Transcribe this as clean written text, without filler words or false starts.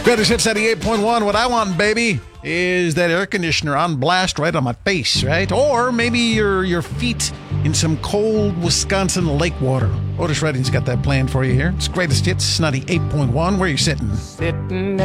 Greatest Hits 88.1. What I want, baby, is that air conditioner on blast right on my face, right? Or maybe your feet in some cold Wisconsin lake water. Otis Redding's got that planned for you here. It's Greatest Hits 98.1. Where are you sitting? Sitting